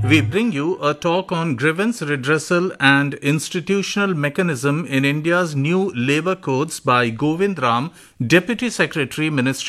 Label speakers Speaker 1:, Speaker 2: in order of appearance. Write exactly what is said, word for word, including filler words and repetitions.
Speaker 1: We bring you a talk on grievance redressal and institutional mechanism in India's new labour codes by Govind Ram, Deputy Secretary, Ministry